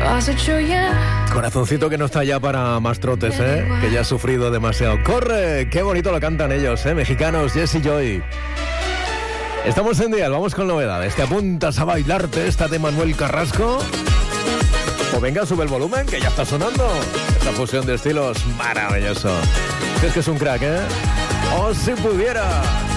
Corazoncito que no está ya para más trotes, que ya ha sufrido demasiado. ¡Corre! ¡Qué bonito lo cantan ellos, mexicanos! Jesse Joy. Estamos en Dial, vamos con novedades. ¿Te apuntas a bailarte esta de Manuel Carrasco? O venga, sube el volumen, que ya está sonando. Esta fusión de estilos, maravilloso. Es que es un crack, ¿eh? ¡Oh, si pudiera!